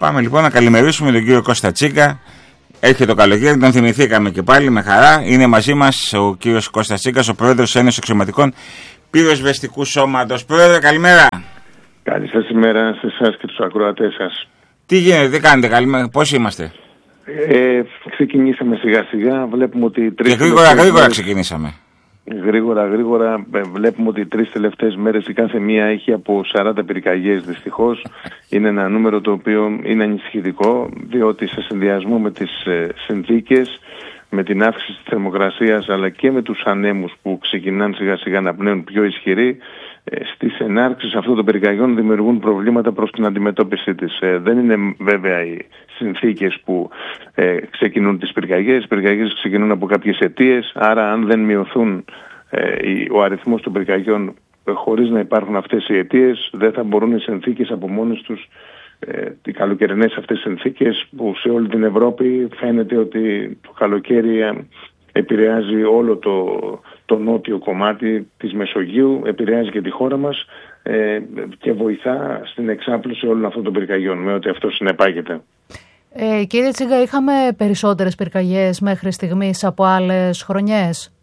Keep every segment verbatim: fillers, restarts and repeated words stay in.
Πάμε λοιπόν να καλημερίσουμε τον κύριο Κώστα Τσίκα. Έρχεται το καλοκαίρι, τον θυμηθήκαμε και πάλι με χαρά. Είναι μαζί μας ο κύριος Κώστας Τσίκας, ο πρόεδρος της Ένωσης Αξιωματικών Πυροσβεστικού Σώματος. Πρόεδρε, καλημέρα. Καλή σας ημέρα σε εσάς και τους ακροατές σας. Τι γίνεται, τι κάνετε, καλημέρα, πώς είμαστε? Ε, ξεκινήσαμε σιγά σιγά, βλέπουμε ότι... Και γρήγορα γρήγορα μέρες... ξεκινήσαμε. Γρήγορα γρήγορα βλέπουμε ότι οι τρεις τελευταίες μέρες η κάθε μία έχει από σαράντα πυρκαγιές δυστυχώς. Είναι ένα νούμερο το οποίο είναι ανησυχητικό, διότι σε συνδυασμό με τις ε, συνθήκες, με την αύξηση της θερμοκρασίας αλλά και με τους ανέμους που ξεκινάνε σιγά σιγά να πνέουν πιο ισχυροί, ε, στις ενάρξεις αυτών των πυρκαγιών δημιουργούν προβλήματα προς την αντιμετώπιση της. Ε, δεν είναι βέβαια οι συνθήκες που ε, ξεκινούν τις πυρκαγιές. Οι πυρκαγιές ξεκινούν από κάποιες αιτίες, άρα αν δεν μειωθούν ε, ο αριθμός των πυρκαγιών ε, χωρίς να υπάρχουν αυτές οι αιτίες, δεν θα μπορούν οι συνθήκες από μόνες τους, ε, οι καλοκαιρινές αυτές συνθήκες που σε όλη την Ευρώπη φαίνεται ότι το καλοκαίρι ε, επηρεάζει όλο το, το νότιο κομμάτι της Μεσογείου, επηρεάζει και τη χώρα μας ε, και βοηθά στην εξάπλωση όλων αυτών των πυρκαγιών με ό,τι αυτό συνεπάγεται. Ε, κύριε Τσίγκα, είχαμε περισσότερες πυρκαγιές μέχρι στιγμής από άλλες χρονιές?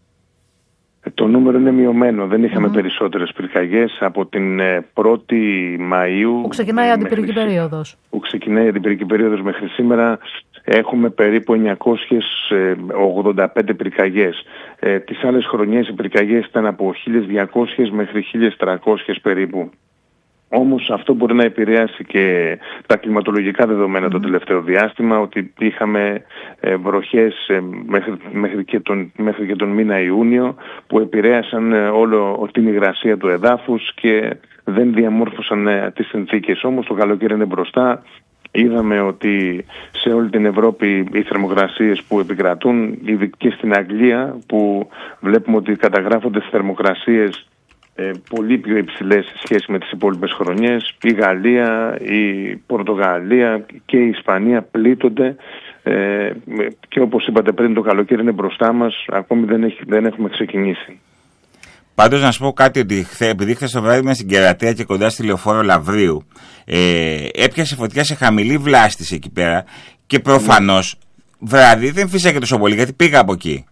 Το νούμερο είναι μειωμένο. Δεν είχαμε mm. περισσότερες πυρκαγιές από την πρώτη Μαΐου. Που ξεκινάει η αντιπυρική περίοδος. Που ξεκινάει η αντιπυρική περίοδος μέχρι σήμερα. Έχουμε περίπου εννιακόσιες ογδόντα πέντε πυρκαγιές. Ε, τις άλλες χρονιές οι πυρκαγιές ήταν από χίλιες διακόσιες μέχρι χίλιες τριακόσιες περίπου. Όμως αυτό μπορεί να επηρεάσει και τα κλιματολογικά δεδομένα mm. το τελευταίο διάστημα, ότι είχαμε ε, βροχές ε, μέχρι, μέχρι, και τον, μέχρι και τον μήνα Ιούνιο που επηρέασαν ε, όλο την υγρασία του εδάφους και δεν διαμόρφωσαν ε, τις συνθήκες. Όμως το καλοκαίρι είναι μπροστά. Είδαμε ότι σε όλη την Ευρώπη οι θερμοκρασίες που επικρατούν, ήδη και στην Αγγλία που βλέπουμε ότι καταγράφονται θερμοκρασίες ε, πολύ πιο υψηλές σε σχέση με τις υπόλοιπες χρονιές. Η Γαλλία, η Πορτογαλία και η Ισπανία πλήττονται ε, και όπως είπατε πριν, το καλοκαίρι είναι μπροστά μας, ακόμη δεν, έχει, δεν έχουμε ξεκινήσει. Πάντως να σου πω κάτι, ότι χθε, επειδή χθες το βράδυ ήμουν στην Κερατέα και κοντά στη Λεωφόρο Λαβρίου, ε, έπιασε φωτιά σε χαμηλή βλάστηση εκεί πέρα και προφανώς mm. βράδυ δεν φύσαγε τόσο πολύ γιατί πήγα από εκεί.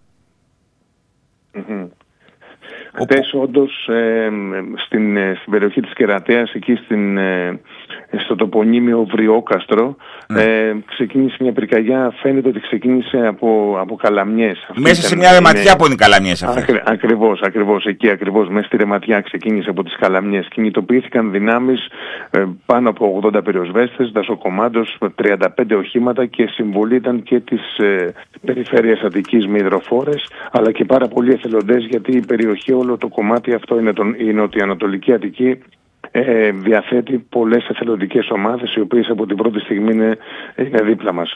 Mm-hmm. Χθες όντως ε, στην, στην περιοχή της Κερατέας, εκεί στην, ε, στο τοπονίμιο Βριόκαστρο, mm. ε, ξεκίνησε μια πυρκαγιά, φαίνεται ότι ξεκίνησε από, από καλαμιές. Μέσα ήταν, σε μια ρεματιά είναι... που είναι οι καλαμιές αυτές. Ακρι, ακριβώς, ακριβώς, εκεί ακριβώς, μέσα στη ρεματιά ξεκίνησε από τις καλαμιές. Κινητοποιήθηκαν δυνάμεις ε, πάνω από ογδόντα πυροσβέστες, δασοκομάντος, τριάντα πέντε οχήματα και συμβολή ήταν και της ε, περιφέρειας Αττικής με υδροφόρες, αλλά και πάρα πολλοί εθελοντές, γιατί η περιοχή, όλο το κομμάτι αυτό είναι τον, η νοτιοανατολική Αττική, ε, διαθέτει πολλές εθελοντικές ομάδες οι οποίες από την πρώτη στιγμή είναι, είναι δίπλα μας.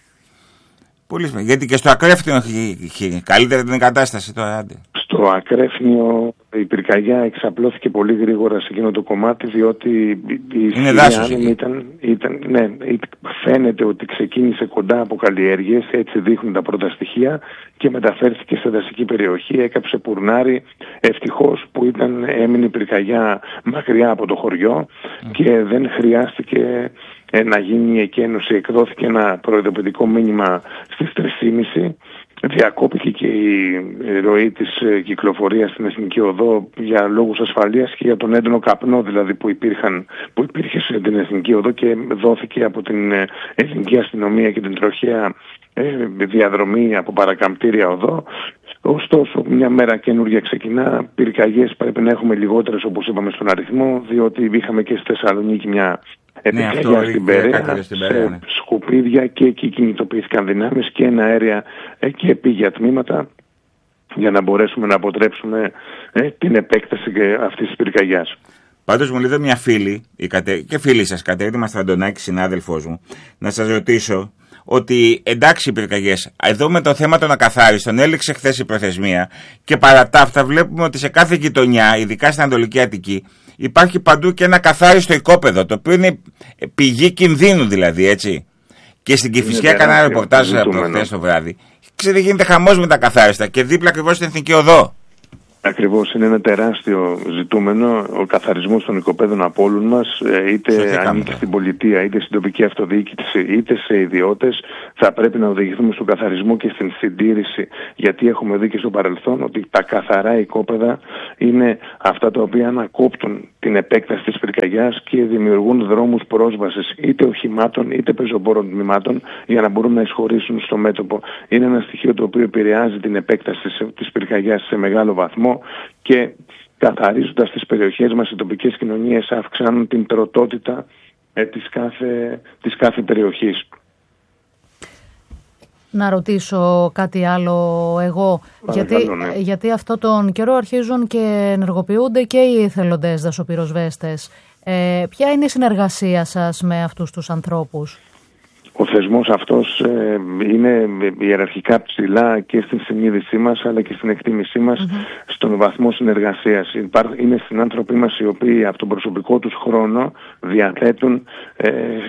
Πολύ σημαντικό, γιατί και στο Ακρέφνιο έχει καλύτερη την κατάσταση τώρα. Άντε. Στο Ακρέφνιο η πυρκαγιά εξαπλώθηκε πολύ γρήγορα σε εκείνο το κομμάτι, διότι η είναι δάσος ήταν, ήταν, ναι, φαίνεται ότι ξεκίνησε κοντά από καλλιέργειες, έτσι δείχνουν τα πρώτα στοιχεία, και μεταφέρθηκε σε δασική περιοχή, έκαψε πουρνάρι, ευτυχώς που ήταν, έμεινε η πυρκαγιά μακριά από το χωριό mm. και δεν χρειάστηκε ε, να γίνει η εκένωση. Εκδόθηκε ένα προειδοποιητικό μήνυμα στις τρεις και μισή. Διακόπηκε και η ροή της κυκλοφορίας στην Εθνική Οδό για λόγους ασφαλείας και για τον έντονο καπνό δηλαδή που, υπήρχαν, που υπήρχε στην Εθνική Οδό, και δόθηκε από την Εθνική Αστυνομία και την τροχαία διαδρομή από παρακαμπτήρια οδό. Ωστόσο, μια μέρα καινούργια ξεκινά. Πυρκαγιές πρέπει να έχουμε λιγότερες, όπως είπαμε, στον αριθμό, διότι είχαμε και στη Θεσσαλονίκη μια επικραγιά ναι, στην Περαία, σε ναι. σκουπίδια, και εκεί κινητοποιήθηκαν δυνάμεις και ένα αέρια και πήγε τμήματα για να μπορέσουμε να αποτρέψουμε ε, την επέκταση αυτής της πυρκαγιάς. Πάντως μου λέει μια φίλη, η Κατε... και φίλη σας Κατερίνα Μαστραντονάκη, συνάδελφός μου, να σας ρωτήσω ότι εντάξει οι πυρκαγιές, εδώ με το θέμα των ακαθάριστων έληξε χθες η προθεσμία και παρά τα αυτά βλέπουμε ότι σε κάθε γειτονιά, ειδικά στην Ανατολική Αττική, υπάρχει παντού και ένα καθάριστο οικόπεδο, το οποίο είναι πηγή κινδύνου δηλαδή, έτσι. Και στην Κηφισιά κανένα ρεπορτάζ από χθες το βράδυ. Ξέρετε, γίνεται χαμός με τα καθάριστα και δίπλα ακριβώς στην Εθνική Οδό. Ακριβώς, είναι ένα τεράστιο ζητούμενο ο καθαρισμός των οικοπαίδων από όλους μας, είτε ανήκει στην πολιτεία, είτε στην τοπική αυτοδιοίκηση, είτε σε ιδιώτες. Θα πρέπει να οδηγηθούμε στον καθαρισμό και στην συντήρηση, γιατί έχουμε δει και στο παρελθόν ότι τα καθαρά οικόπεδα είναι αυτά τα οποία ανακόπτουν την επέκταση της πυρκαγιάς και δημιουργούν δρόμους πρόσβασης είτε οχημάτων είτε πεζοπόρων τμήματων για να μπορούν να εισχωρήσουν στο μέτωπο. Είναι ένα στοιχείο το οποίο επηρεάζει την επέκταση της πυρκαγιάς σε μεγάλο βαθμό και καθαρίζοντας τις περιοχές μας, οι τοπικές κοινωνίες αυξάνουν την τροτότητα ε, της, κάθε, της κάθε περιοχής. Να ρωτήσω κάτι άλλο εγώ, γιατί, ναι. γιατί αυτό τον καιρό αρχίζουν και ενεργοποιούνται και οι εθελοντές δασοπυροσβέστες. Ε, ποια είναι η συνεργασία σας με αυτούς τους ανθρώπους? Ο θεσμός αυτός ε, είναι ιεραρχικά ψηλά και στην συνείδησή μας αλλά και στην εκτίμησή μας mm-hmm. στον βαθμό συνεργασίας. Είναι συνάνθρωποι μας οι οποίοι από τον προσωπικό τους χρόνο διαθέτουν, ε,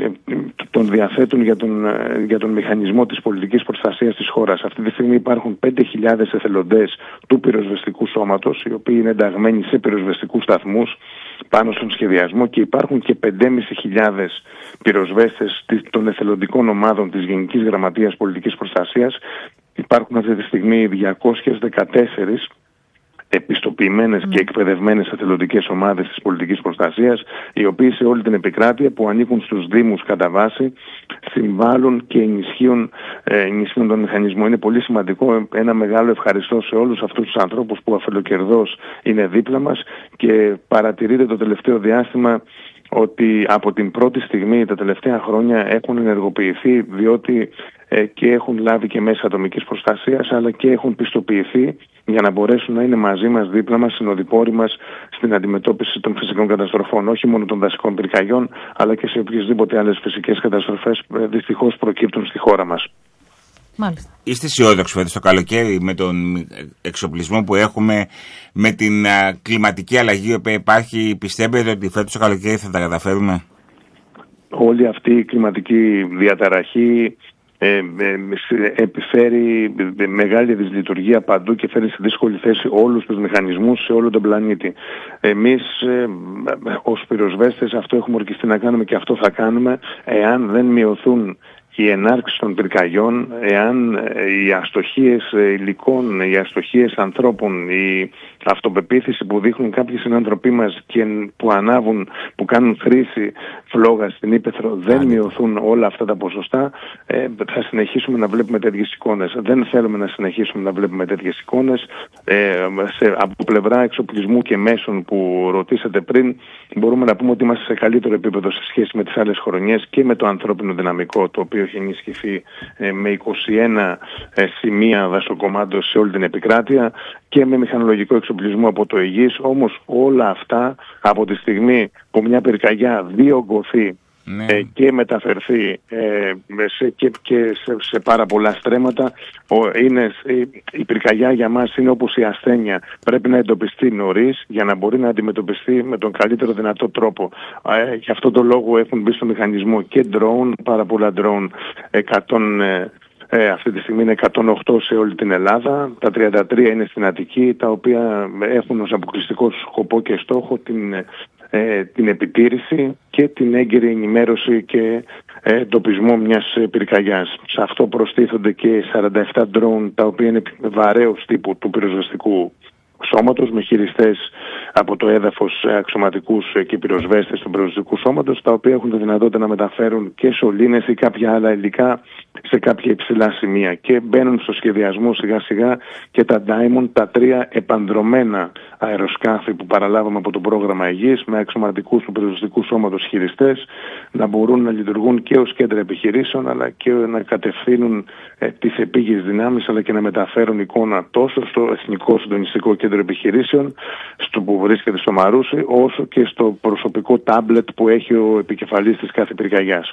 τον διαθέτουν για τον, για τον μηχανισμό της πολιτικής προστασίας της χώρας. Αυτή τη στιγμή υπάρχουν πέντε χιλιάδες εθελοντές του πυροσβεστικού σώματος, οι οποίοι είναι ενταγμένοι σε πυροσβεστικούς σταθμούς πάνω στον σχεδιασμό, και υπάρχουν και πέντε χιλιάδες πεντακόσιοι πυροσβέστες των εθελοντικών ομάδων της Γενικής Γραμματείας Πολιτικής Προστασίας. Υπάρχουν αυτή τη στιγμή διακόσιες δεκατέσσερις επιστοποιημένες mm. και εκπαιδευμένες εθελοντικές ομάδες της πολιτικής προστασίας, οι οποίοι σε όλη την επικράτεια, που ανήκουν στους Δήμους κατά βάση, συμβάλλουν και ενισχύουν, ε, ενισχύουν τον μηχανισμό. Είναι πολύ σημαντικό. Ένα μεγάλο ευχαριστώ σε όλους αυτούς τους ανθρώπους που αφελοκερδώς είναι δίπλα μας, και παρατηρείται το τελευταίο διάστημα ότι από την πρώτη στιγμή τα τελευταία χρόνια έχουν ενεργοποιηθεί, διότι ε, και έχουν λάβει και μέσα ατομικής προστασίας, αλλά και έχουν πιστοποιηθεί για να μπορέσουν να είναι μαζί μας, δίπλα μας, συνοδοιπόροι μας στην αντιμετώπιση των φυσικών καταστροφών, όχι μόνο των δασικών πυρκαγιών, αλλά και σε οποιασδήποτε άλλες φυσικές καταστροφές ε, δυστυχώς προκύπτουν στη χώρα μας. Μάλιστα. Είστε αισιόδοξοι φέτος το καλοκαίρι με τον εξοπλισμό που έχουμε, με την α, κλιματική αλλαγή που υπάρχει? Πιστεύετε ότι φέτος το καλοκαίρι θα τα καταφέρουμε? Όλη αυτή η κλιματική διαταραχή ε, ε, επιφέρει μεγάλη δυσλειτουργία παντού και φέρει σε δύσκολη θέση όλους τους μηχανισμούς σε όλο τον πλανήτη. Εμείς ε, ως πυροσβέστες αυτό έχουμε ορκιστεί να κάνουμε και αυτό θα κάνουμε, εάν δεν μειωθούν η ενάρξη των πυρκαγιών, εάν οι αστοχίες υλικών, οι αστοχίες ανθρώπων, η αυτοπεποίθηση που δείχνουν κάποιοι συνάνθρωποι μας και που ανάβουν, που κάνουν χρήση φλόγα στην ύπαιθρο, δεν μειωθούν όλα αυτά τα ποσοστά, ε, θα συνεχίσουμε να βλέπουμε τέτοιες εικόνες. Δεν θέλουμε να συνεχίσουμε να βλέπουμε τέτοιες εικόνες. Ε, σε, από πλευρά εξοπλισμού και μέσων που ρωτήσατε πριν, μπορούμε να πούμε ότι είμαστε σε καλύτερο επίπεδο σε σχέση με τις άλλες χρονιές και με το ανθρώπινο δυναμικό, το οποίο έχει ενισχυθεί ε, με είκοσι ένα ε, σημεία δασοκομάντως σε όλη την επικράτεια, και με μηχανολογικό εξοπλισμό από το ΕΓΙΣ. Όμως όλα αυτά, από τη στιγμή που μια πυρκαγιά διωγγωθεί ναι. ε, και μεταφερθεί ε, σε, και, και σε, σε πάρα πολλά στρέμματα, ο, είναι, η, η πυρκαγιά για μας είναι όπως η ασθένεια. Πρέπει να εντοπιστεί νωρίς για να μπορεί να αντιμετωπιστεί με τον καλύτερο δυνατό τρόπο. Ε, γι' αυτό το λόγο έχουν μπει στο μηχανισμό και drone, πάρα πολλά drone, εκατό ε, Ε, αυτή τη στιγμή είναι εκατόν οκτώ σε όλη την Ελλάδα, τα τριάντα τρία είναι στην Αττική, τα οποία έχουν ως αποκλειστικό σκοπό και στόχο την, ε, την επιτήρηση και την έγκαιρη ενημέρωση και ε, εντοπισμό μιας πυρκαγιάς. Σε αυτό προστίθονται και σαράντα επτά drone, τα οποία είναι βαρέως τύπου του πυροσβεστικού σώματος, με χειριστές από το έδαφος, αξιωματικούς και πυροσβέστες του πυροσβεστικού σώματος, τα οποία έχουν τη δυνατότητα να μεταφέρουν και σωλήνες ή κάποια άλλα υλικά σε κάποια υψηλά σημεία, και μπαίνουν στο σχεδιασμό σιγά σιγά και τα Diamond, τα τρία επανδρομένα αεροσκάφη που παραλάβαμε από το πρόγραμμα ΕΓΙΣ, με αξιωματικούς του πυροσβεστικού σώματος χειριστές, να μπορούν να λειτουργούν και ως κέντρα επιχειρήσεων, αλλά και να κατευθύνουν ε, τις επίγειες δυνάμεις, αλλά και να μεταφέρουν εικόνα τόσο στο Εθνικό Συντονιστικό Κέντρο Επιχειρήσεων, στο που βρίσκεται στο Μαρούσι, όσο και στο προσωπικό τάμπλετ που έχει ο επικεφαλής της κάθε πυρκαγιάς.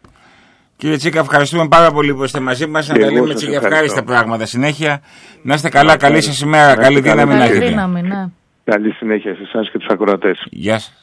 Κύριε Τσίκα, ευχαριστούμε πάρα πολύ που είστε μαζί μας. Να τα λέμε έτσι και ευχάριστα πράγματα συνέχεια. Να είστε καλά, καλή σας ημέρα, καλή δύναμη να έχετε. Καλή συνέχεια σε εσάς και τους ακροατές. Γεια σας.